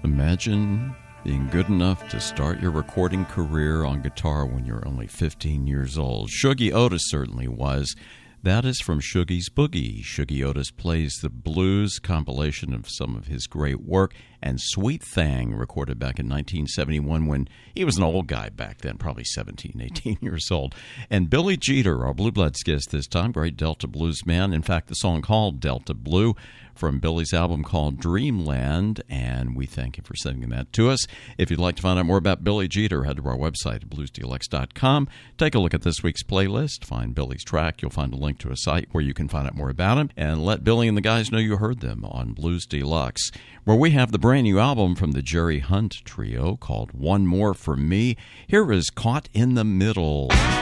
Imagine being good enough to start your recording career on guitar when you're only 15 years old. Shuggie Otis certainly was. That is from Shuggie's Boogie. Shuggie Otis plays the blues compilation of some of his great work, and Sweet Thing, recorded back in 1971 when he was an old guy back then, probably 17, 18 years old. And Billy Jeter, our Blue Bloods guest this time, great Delta blues man. In fact, the song called Delta Blue from Billy's album called Dreamland, and we thank you for sending that to us. If you'd like to find out more about Billy Jeter, head to our website at bluesdeluxe.com. Take a look at this week's playlist, find Billy's track. You'll find a link to a site where you can find out more about him, and let Billy and the guys know you heard them on Blues Deluxe, where we have the brand new album from the Jerry Hunt Trio called One More For Me. Here is Caught in the Middle.